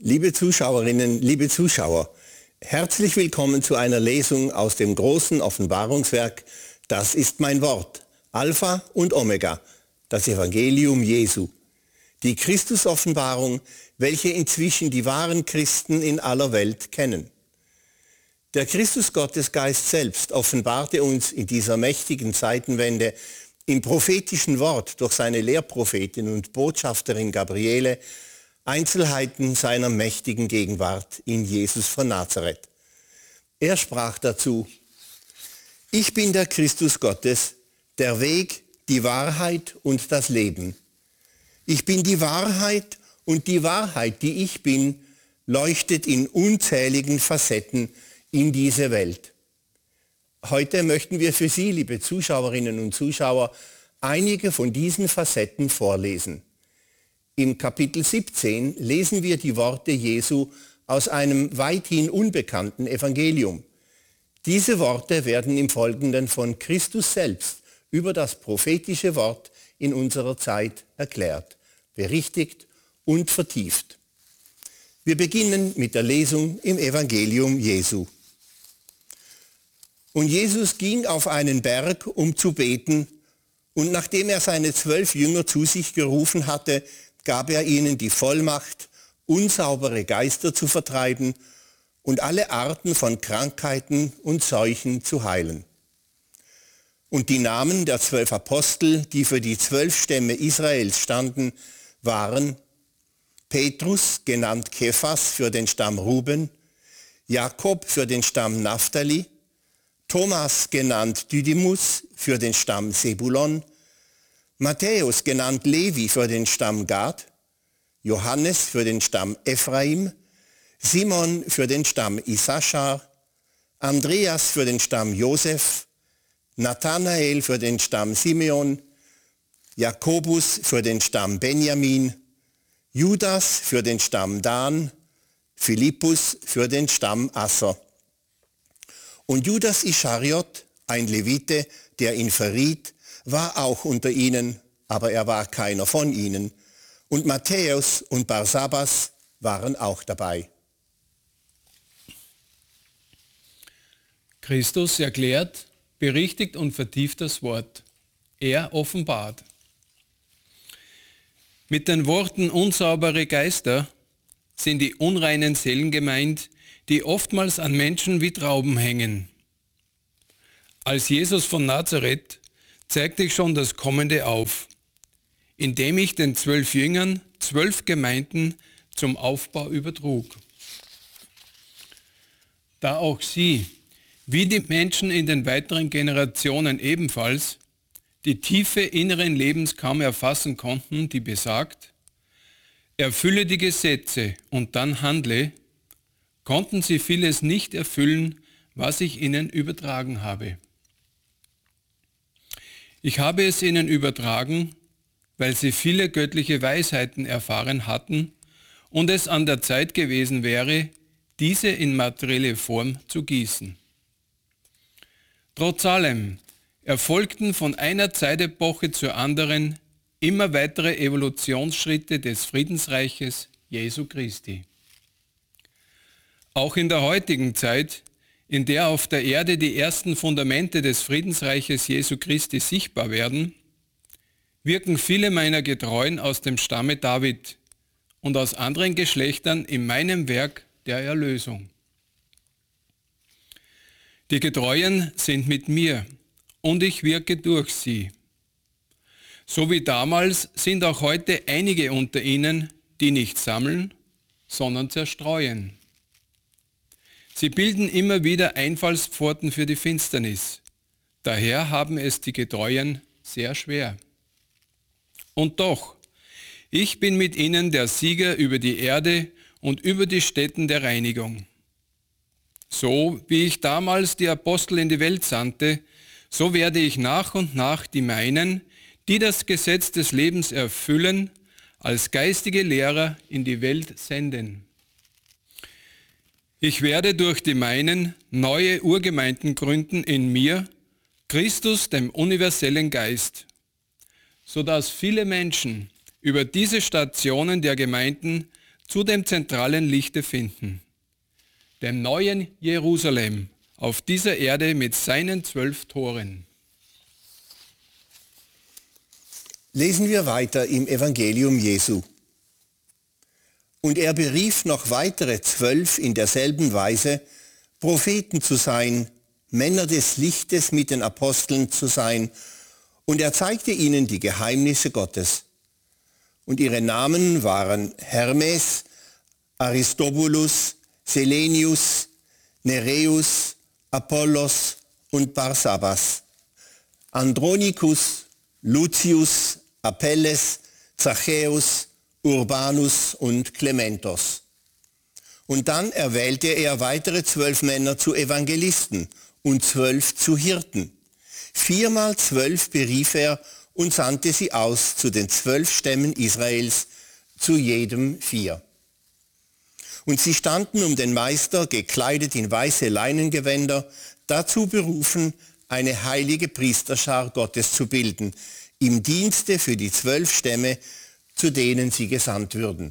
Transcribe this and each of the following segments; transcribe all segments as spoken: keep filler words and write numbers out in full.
Liebe Zuschauerinnen, liebe Zuschauer, herzlich willkommen zu einer Lesung aus dem großen Offenbarungswerk Das ist mein Wort, Alpha und Omega, das Evangelium Jesu. Die Christusoffenbarung, welche inzwischen die wahren Christen in aller Welt kennen. Der Christus-Gottesgeist selbst offenbarte uns in dieser mächtigen Zeitenwende im prophetischen Wort durch seine Lehrprophetin und Botschafterin Gabriele Einzelheiten seiner mächtigen Gegenwart in Jesus von Nazareth. Er sprach dazu: Ich bin der Christus Gottes, der Weg, die Wahrheit und das Leben. Ich bin die Wahrheit und die Wahrheit, die ich bin, leuchtet in unzähligen Facetten in diese Welt. Heute möchten wir für Sie, liebe Zuschauerinnen und Zuschauer, einige von diesen Facetten vorlesen. Im Kapitel siebzehn lesen wir die Worte Jesu aus einem weithin unbekannten Evangelium. Diese Worte werden im Folgenden von Christus selbst über das prophetische Wort in unserer Zeit erklärt, berichtigt und vertieft. Wir beginnen mit der Lesung im Evangelium Jesu. Und Jesus ging auf einen Berg, um zu beten, und nachdem er seine zwölf Jünger zu sich gerufen hatte, gab er ihnen die Vollmacht, unsaubere Geister zu vertreiben und alle Arten von Krankheiten und Seuchen zu heilen. Und die Namen der zwölf Apostel, die für die zwölf Stämme Israels standen, waren Petrus, genannt Kephas, für den Stamm Ruben, Jakob für den Stamm Naphtali, Thomas, genannt Didymus, für den Stamm Sebulon, Matthäus, genannt Levi, für den Stamm Gad, Johannes für den Stamm Ephraim, Simon für den Stamm Issachar, Andreas für den Stamm Josef, Nathanael für den Stamm Simeon, Jakobus für den Stamm Benjamin, Judas für den Stamm Dan, Philippus für den Stamm Asser. Und Judas Ischariot, ein Levite, der ihn verriet, war auch unter ihnen, aber er war keiner von ihnen. Und Matthäus und Barsabas waren auch dabei. Christus erklärt, berichtigt und vertieft das Wort. Er offenbart. Mit den Worten unsaubere Geister sind die unreinen Seelen gemeint, die oftmals an Menschen wie Trauben hängen. Als Jesus von Nazareth zeigte ich schon das Kommende auf, indem ich den zwölf Jüngern zwölf Gemeinden zum Aufbau übertrug. Da auch sie, wie die Menschen in den weiteren Generationen ebenfalls, die Tiefe inneren Lebens kaum erfassen konnten, die besagt, erfülle die Gesetze und dann handle, konnten sie vieles nicht erfüllen, was ich ihnen übertragen habe. Ich habe es ihnen übertragen, weil sie viele göttliche Weisheiten erfahren hatten und es an der Zeit gewesen wäre, diese in materielle Form zu gießen. Trotz allem erfolgten von einer Zeitepoche zur anderen immer weitere Evolutionsschritte des Friedensreiches Jesu Christi. Auch in der heutigen Zeit, in der auf der Erde die ersten Fundamente des Friedensreiches Jesu Christi sichtbar werden, wirken viele meiner Getreuen aus dem Stamme David und aus anderen Geschlechtern in meinem Werk der Erlösung. Die Getreuen sind mit mir und ich wirke durch sie. So wie damals sind auch heute einige unter ihnen, die nicht sammeln, sondern zerstreuen. Sie bilden immer wieder Einfallspforten für die Finsternis. Daher haben es die Getreuen sehr schwer. Und doch, ich bin mit ihnen der Sieger über die Erde und über die Stätten der Reinigung. So wie ich damals die Apostel in die Welt sandte, so werde ich nach und nach die meinen, die das Gesetz des Lebens erfüllen, als geistige Lehrer in die Welt senden. Ich werde durch die meinen neue Urgemeinden gründen in mir, Christus, dem universellen Geist, sodass viele Menschen über diese Stationen der Gemeinden zu dem zentralen Lichte finden, dem neuen Jerusalem auf dieser Erde mit seinen zwölf Toren. Lesen wir weiter im Evangelium Jesu. Und er berief noch weitere zwölf in derselben Weise, Propheten zu sein, Männer des Lichtes mit den Aposteln zu sein, und er zeigte ihnen die Geheimnisse Gottes. Und ihre Namen waren Hermes, Aristobulus, Selenius, Nereus, Apollos und Barsabas, Andronicus, Lucius, Apelles, Zachäus, Urbanus und Klementos. Und dann erwählte er weitere zwölf Männer zu Evangelisten und zwölf zu Hirten. Viermal zwölf berief er und sandte sie aus zu den zwölf Stämmen Israels, zu jedem vier. Und sie standen um den Meister, gekleidet in weiße Leinengewänder, dazu berufen, eine heilige Priesterschar Gottes zu bilden, im Dienste für die zwölf Stämme, zu denen sie gesandt würden.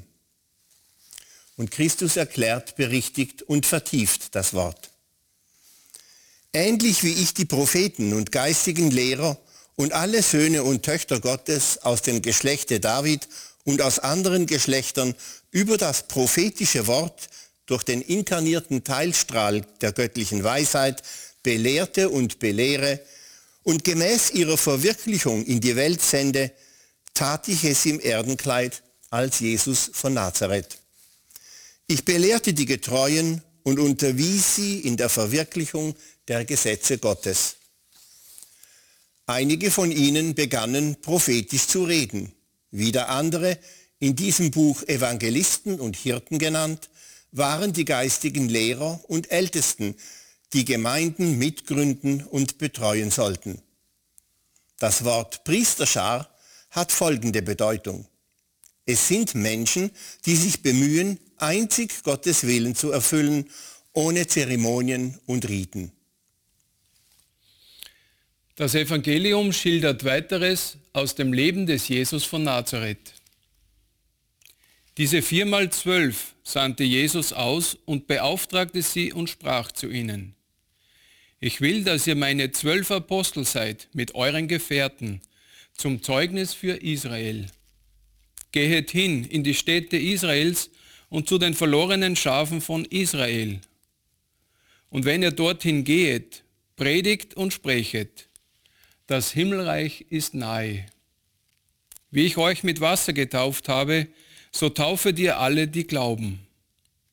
Und Christus erklärt, berichtigt und vertieft das Wort. Ähnlich wie ich die Propheten und geistigen Lehrer und alle Söhne und Töchter Gottes aus dem Geschlechte David und aus anderen Geschlechtern über das prophetische Wort durch den inkarnierten Teilstrahl der göttlichen Weisheit belehrte und belehre und gemäß ihrer Verwirklichung in die Welt sende, tat ich es im Erdenkleid als Jesus von Nazareth. Ich belehrte die Getreuen und unterwies sie in der Verwirklichung der Gesetze Gottes. Einige von ihnen begannen prophetisch zu reden, wieder andere, in diesem Buch Evangelisten und Hirten genannt, waren die geistigen Lehrer und Ältesten, die Gemeinden mitgründen und betreuen sollten. Das Wort Priesterschar hat folgende Bedeutung. Es sind Menschen, die sich bemühen, einzig Gottes Willen zu erfüllen, ohne Zeremonien und Riten. Das Evangelium schildert weiteres aus dem Leben des Jesus von Nazareth. Diese viermal zwölf sandte Jesus aus und beauftragte sie und sprach zu ihnen: Ich will, dass ihr meine zwölf Apostel seid mit euren Gefährten zum Zeugnis für Israel. Gehet hin in die Städte Israels und zu den verlorenen Schafen von Israel. Und wenn ihr dorthin gehet, predigt und sprechet: Das Himmelreich ist nahe. Wie ich euch mit Wasser getauft habe, so taufet ihr alle, die glauben.